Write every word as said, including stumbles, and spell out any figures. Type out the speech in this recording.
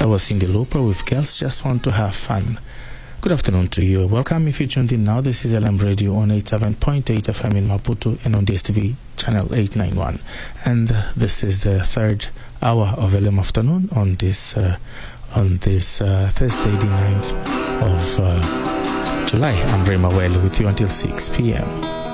That was Cindy Lauper with Girls Just Want to Have Fun. Good afternoon to you. Welcome if you tuned in now. This is L M Radio on eighty-seven point eight F M in Maputo and on D S T V channel eight ninety-one. And uh, this is the third hour of L M Afternoon on this uh, on this uh, Thursday, the ninth of uh, July. I'm Rema Well with you until six p.m.